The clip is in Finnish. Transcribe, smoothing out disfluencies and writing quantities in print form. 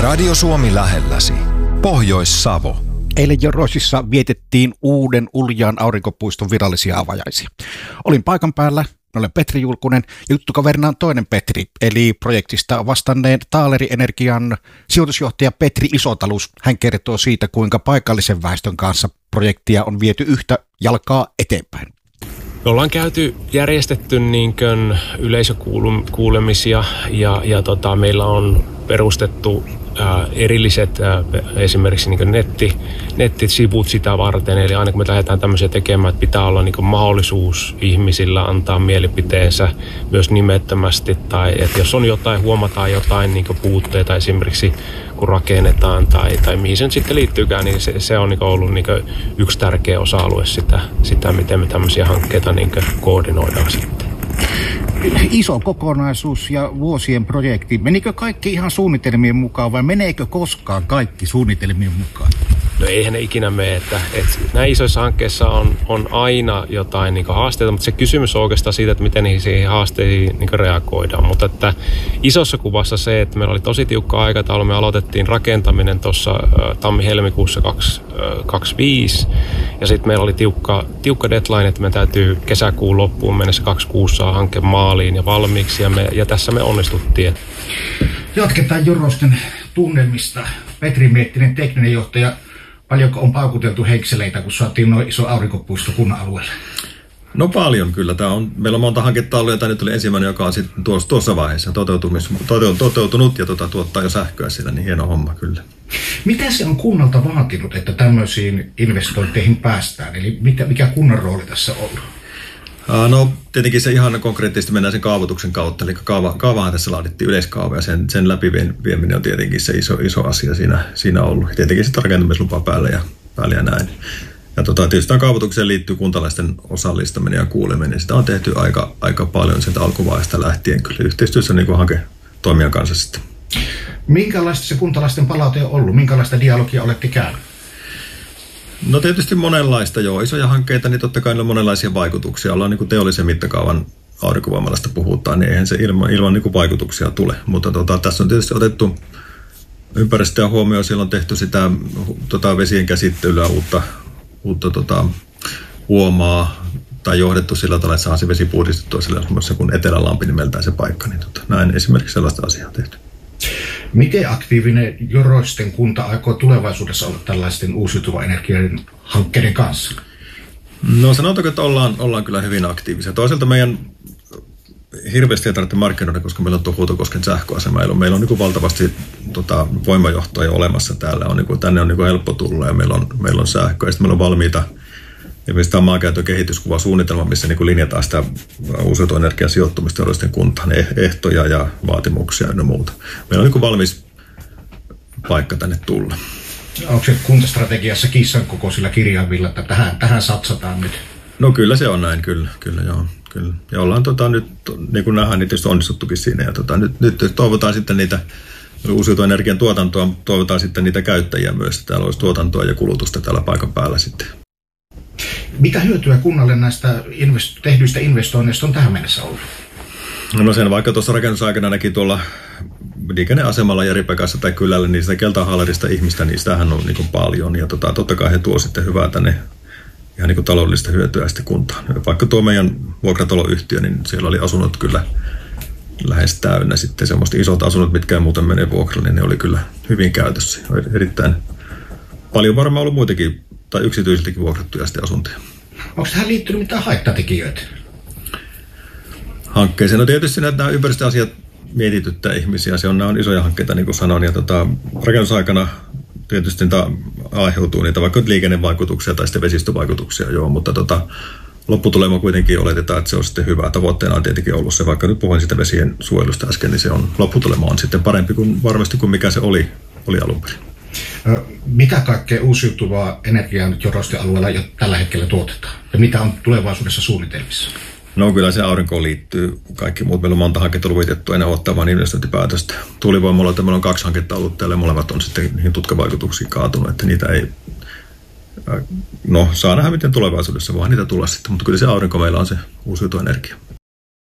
Radio Suomi lähelläsi. Pohjois-Savo. Eilen Joroisissa vietettiin uuden uljaan aurinkopuiston virallisia avajaisia. Olin paikan päällä, olen Petri Julkunen ja juttukaverina on toinen Petri, eli projektista vastanneen Taaleri Energian sijoitusjohtaja Petri Isotalus. Hän kertoo siitä, kuinka paikallisen väestön kanssa projektia on viety yhtä jalkaa eteenpäin. Me ollaan järjestetty yleisökuulemisia ja meillä on perustettu erilliset esimerkiksi nettisivut sitä varten. Eli aina kun me lähdetään tämmöisiä tekemään, että pitää olla mahdollisuus ihmisillä antaa mielipiteensä myös nimettömästi. Tai että jos on huomataan jotain puutteita esimerkiksi kun rakennetaan tai mihin se sitten liittyykään, niin se on ollut yksi tärkeä osa-alue sitä, miten me tämmöisiä hankkeita koordinoidaan sitten. Iso kokonaisuus ja vuosien projekti. Menikö kaikki ihan suunnitelmien mukaan vai meneekö koskaan kaikki suunnitelmien mukaan? No eihän ne ikinä mene, että näissä isoissa hankkeissa on aina jotain haasteita, mutta se kysymys on oikeastaan siitä, että miten niihin haasteisiin reagoidaan. Mutta että isossa kuvassa se, että meillä oli tosi tiukka aikataulu, me aloitettiin rakentaminen tuossa tammi-helmikuussa 2025 ja sitten meillä oli tiukka deadline, että me täytyy kesäkuun loppuun mennessä 2026 saa hanke maaliin ja valmiiksi ja tässä me onnistuttiin. Jatketaan Joroisten tunnelmista. Petri Miettinen, tekninen johtaja. Paljonko on paukuteltu heikseleitä, kun saatiin noin iso aurinkopuisto kunnan alueelle? No paljon kyllä. Meillä on monta hanketta ollut ja tämä nyt oli ensimmäinen, joka on sitten tuossa vaiheessa toteutunut ja tuottaa jo sähköä siellä, niin hieno homma kyllä. Mitä se on kunnalta vaatinut, että tämmöisiin investointeihin päästään? Eli mikä kunnan rooli tässä on? No tietenkin se ihan konkreettisesti mennään sen kaavoituksen kautta, eli kaavahan tässä laadittiin yleiskaava ja sen läpivieminen on tietenkin se iso asia siinä ollut. Tietenkin sitä rakentamislupa päälle ja näin. Ja tietysti tämän kaavoitukseen liittyy kuntalaisten osallistaminen ja kuuleminen. Sitä on tehty aika paljon sieltä alkuvaiheesta lähtien kyllä yhteistyössä hanketoimijan kanssa sitten. Minkälaista se kuntalaisten palaute on ollut? Minkälaista dialogia olette käynyt? No tietysti monenlaista, joo. Isoja hankkeita, niin totta kai on monenlaisia vaikutuksia. Ollaan teollisen mittakaavan aurinkovoimalasta puhutaan, niin eihän se ilman vaikutuksia tule. Mutta tässä on tietysti otettu ympäristöä huomioon. Siellä on tehty sitä vesien käsittelyä, uutta huomaa tai johdettu sillä tavalla, että saa se vesi puhdistettua sillä semmoisessa kuin Etelälampi nimeltään se paikka. Niin näin esimerkiksi sellaista asiaa tehty. Miten aktiivinen Joroisten kunta aikoo tulevaisuudessa olla tällaisten uusiutuvan energian hankkeiden kanssa? No sanotaanko, että ollaan kyllä hyvin aktiivisia. Toisaalta meidän hirveästi ei tarvitse markkinoida, koska meillä on Huutokosken sähköasema. Meillä on valtavasti voimajohtoja olemassa täällä. Tänne on helppo tulla ja meillä on sähköä. Ja sitten meillä on valmiita esimerkiksi tämä maankäytön kehityskuvasuunnitelma, missä linjataan sitä uusiutuvan energian sijoittumista Joroisten kuntaan, ehtoja ja vaatimuksia ja muuta. Meillä on valmis paikka tänne tulla. Onko se kuntastrategiassa kissan kokoisilla kirjaimilla, että tähän satsataan nyt? No kyllä se on näin, kyllä joo. Kyllä. Ja ollaan nyt, niin kuin nähdään, niin tietysti onnistuttukin siinä. Ja nyt toivotaan sitten niitä uusiutuvan energian tuotantoa, toivotaan sitten niitä käyttäjiä myös. Täällä olisi tuotantoa ja kulutusta täällä paikan päällä sitten. Mitä hyötyä kunnalle näistä tehdyistä investoinneista on tähän mennessä ollut? No sen vaikka tuossa rakennusaikana näki tuolla liikenneasemalla Järipekassa tai kylällä, niin sitä keltahalarista ihmistä, niin sitähän on paljon. Ja totta kai he tuo sitten hyvää tänne ihan taloudellista hyötyä sitten kuntaan. Vaikka tuo meidän vuokrataloyhtiö, niin siellä oli asunnot kyllä lähes täynnä sitten semmoista isot asunnot, mitkä ei muuten mene vuokralle, niin ne oli kyllä hyvin käytössä. Erittäin paljon varmaan ollut muitakin tai yksityisiltäkin vuokrattuja sitten asuntoja. Onko tähän liittynyt mitään haittatekijöitä? Hankkeeseen. No tietysti nämä ympäristöasiat mietityttää ihmisiä. Nämä on isoja hankkeita, niin kuin sanoin. Ja rakennusaikana tietysti aiheutuu niitä vaikka liikennevaikutuksia tai sitten vesistövaikutuksia, joo, mutta lopputulema kuitenkin oletetaan, että se on sitten hyvä. Tavoitteena on tietenkin ollut se, vaikka nyt puhuin sitä vesien suojelusta äsken, niin lopputulema on sitten parempi kuin varmasti kuin mikä se oli alun perin. Mitä kaikkea uusiutuvaa energiaa nyt Joroisten alueella jo tällä hetkellä tuotetaan? Ja mitä on tulevaisuudessa suunnitelmissa? No kyllä se aurinkoon liittyy. Kaikki muut. Meillä on monta hanketta luvitettu ennen ottamaan investointipäätöstä. Tuulivoimalla meillä on 2 hanketta ollut täällä. Molemmat on sitten niihin tutkavaikutuksiin kaatunut, että niitä ei... No saa nähdä miten tulevaisuudessa, vaan niitä tulla sitten. Mutta kyllä se aurinko meillä on se uusiutuva energia.